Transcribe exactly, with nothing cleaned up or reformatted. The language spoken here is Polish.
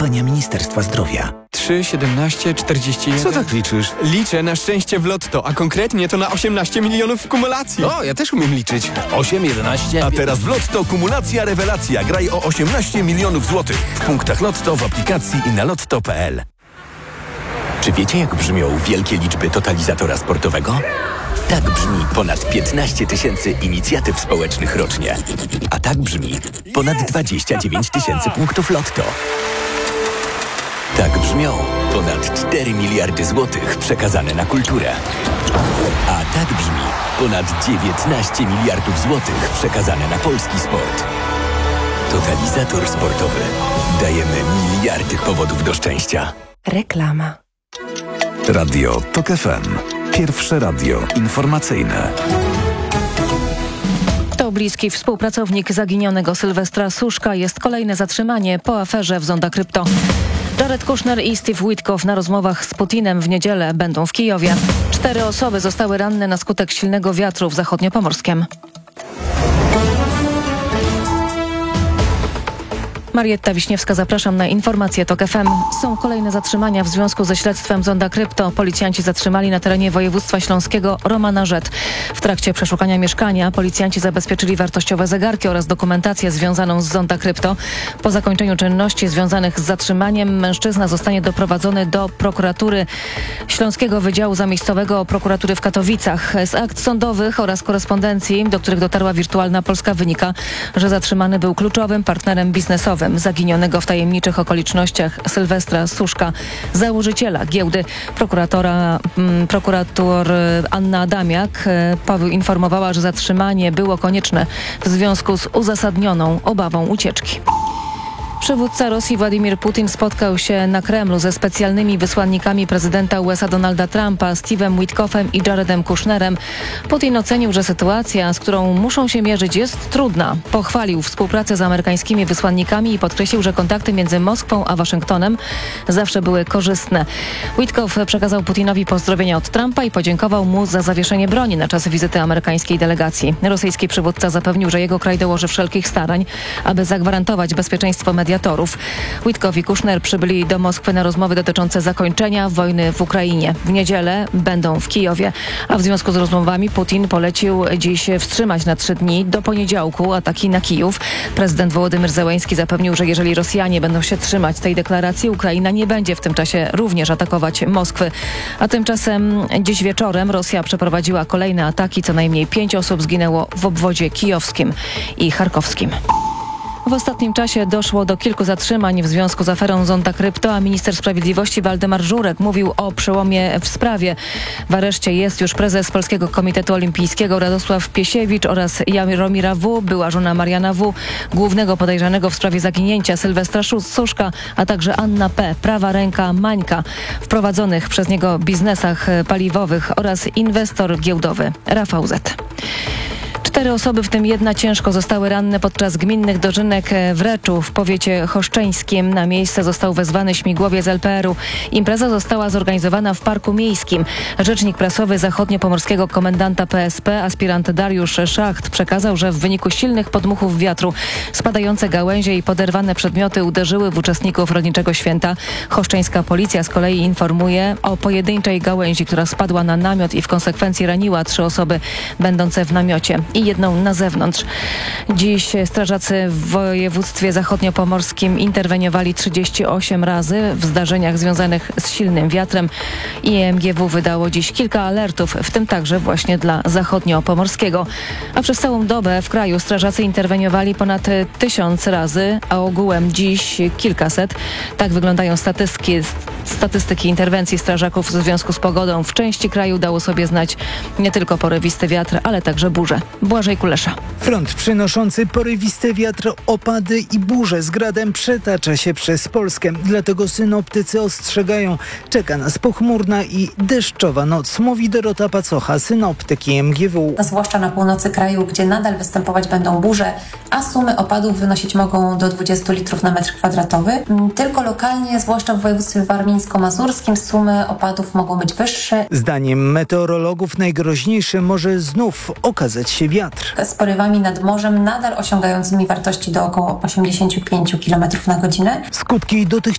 Kampania Ministerstwa Zdrowia. trzy, siedemnaście, czterdzieści jeden. Co tak liczysz? Liczę na szczęście w lotto, a konkretnie to na osiemnaście milionów w kumulacji. O, ja też umiem liczyć. osiem, jedenaście. A teraz w Lotto kumulacja rewelacja. Graj o osiemnaście milionów złotych. W punktach Lotto, w aplikacji i na lotto kropka p l. Czy wiecie, jak brzmią wielkie liczby totalizatora sportowego? Tak brzmi ponad piętnaście tysięcy inicjatyw społecznych rocznie. A tak brzmi ponad dwadzieścia dziewięć tysięcy punktów Lotto. Tak brzmią ponad cztery miliardy złotych przekazane na kulturę. A tak brzmi ponad dziewiętnaście miliardów złotych przekazane na polski sport. Totalizator sportowy. Dajemy miliardy powodów do szczęścia. Reklama. Radio TOK F M. Pierwsze radio informacyjne. To bliski współpracownik zaginionego Sylwestra Suszka. Jest kolejne zatrzymanie po aferze w Zonda Krypto. Jared Kushner i Steve Witkoff na rozmowach z Putinem w niedzielę będą w Kijowie. Cztery osoby zostały ranne na skutek silnego wiatru w Zachodniopomorskiem. Marietta Wiśniewska, zapraszam na informacje TOK F M. Są kolejne zatrzymania w związku ze śledztwem Zonda Krypto. Policjanci zatrzymali na terenie województwa śląskiego Romana Rzet. W trakcie przeszukania mieszkania policjanci zabezpieczyli wartościowe zegarki oraz dokumentację związaną z Zonda Krypto. Po zakończeniu czynności związanych z zatrzymaniem mężczyzna zostanie doprowadzony do prokuratury Śląskiego Wydziału Zamiejscowego Prokuratury w Katowicach. Z akt sądowych oraz korespondencji, do których dotarła Wirtualna Polska, wynika, że zatrzymany był kluczowym partnerem biznesowym zaginionego w tajemniczych okolicznościach Sylwestra Suszka, założyciela giełdy. Prokuratora, mm, prokurator Anna Adamiak poinformowała, że zatrzymanie było konieczne w związku z uzasadnioną obawą ucieczki. Przywódca Rosji Władimir Putin spotkał się na Kremlu ze specjalnymi wysłannikami prezydenta U S A Donalda Trumpa, Steve'em Witkoffem i Jaredem Kushnerem. Putin ocenił, że sytuacja, z którą muszą się mierzyć, jest trudna. Pochwalił współpracę z amerykańskimi wysłannikami i podkreślił, że kontakty między Moskwą a Waszyngtonem zawsze były korzystne. Witkoff przekazał Putinowi pozdrowienia od Trumpa i podziękował mu za zawieszenie broni na czas wizyty amerykańskiej delegacji. Rosyjski przywódca zapewnił, że jego kraj dołoży wszelkich starań, aby zagwarantować bezpieczeństwo medialne. Witkoff i Kushner przybyli do Moskwy na rozmowy dotyczące zakończenia wojny w Ukrainie. W niedzielę będą w Kijowie, a w związku z rozmowami Putin polecił dziś wstrzymać na trzy dni do poniedziałku ataki na Kijów. Prezydent Wołodymyr Zełenski zapewnił, że jeżeli Rosjanie będą się trzymać tej deklaracji, Ukraina nie będzie w tym czasie również atakować Moskwy. A tymczasem dziś wieczorem Rosja przeprowadziła kolejne ataki. Co najmniej pięć osób zginęło w obwodzie kijowskim i charkowskim. W ostatnim czasie doszło do kilku zatrzymań w związku z aferą Zonda Krypto, a minister sprawiedliwości Waldemar Żurek mówił o przełomie w sprawie. W areszcie jest już prezes Polskiego Komitetu Olimpijskiego Radosław Piesiewicz oraz Jaromira W., była żona Mariana W., głównego podejrzanego w sprawie zaginięcia Sylwestra Suszka, a także Anna P., prawa ręka Mańka, w prowadzonych przez niego biznesach paliwowych oraz inwestor giełdowy Rafał Z. Cztery osoby, w tym jedna ciężko, zostały ranne podczas gminnych dożynek w Reczu w powiecie choszczeńskim. Na miejsce został wezwany śmigłowiec L P R u. Impreza została zorganizowana w Parku Miejskim. Rzecznik prasowy zachodniopomorskiego komendanta P S P, aspirant Dariusz Szacht, przekazał, że w wyniku silnych podmuchów wiatru spadające gałęzie i poderwane przedmioty uderzyły w uczestników Rolniczego Święta. Choszczeńska policja z kolei informuje o pojedynczej gałęzi, która spadła na namiot i w konsekwencji raniła trzy osoby będące w namiocie i jedną na zewnątrz. Dziś strażacy w województwie zachodniopomorskim interweniowali trzydzieści osiem razy w zdarzeniach związanych z silnym wiatrem. I M G W wydało dziś kilka alertów, w tym także właśnie dla zachodniopomorskiego. A przez całą dobę w kraju strażacy interweniowali ponad tysiąc razy, a ogółem dziś kilkaset. Tak wyglądają statystyki, statystyki interwencji strażaków w związku z pogodą. W części kraju dało sobie znać nie tylko porywisty wiatr, ale także burze. Błażej Kulesza. Front przynoszący porywisty wiatr, opady i burze z gradem przetacza się przez Polskę. Dlatego synoptycy ostrzegają, czeka nas pochmurna i deszczowa noc, mówi Dorota Pacocha, synoptyki M G W. Zwłaszcza na północy kraju, gdzie nadal występować będą burze, a sumy opadów wynosić mogą do dwudziestu litrów na metr kwadratowy. Tylko lokalnie, zwłaszcza w województwie warmińsko-mazurskim, sumy opadów mogą być wyższe. Zdaniem meteorologów najgroźniejszy może znów okazać się wiatr. Z porywami nad morzem nadal osiągającymi wartości do około osiemdziesięciu pięciu kilometrów na godzinę. Skutki dotychczas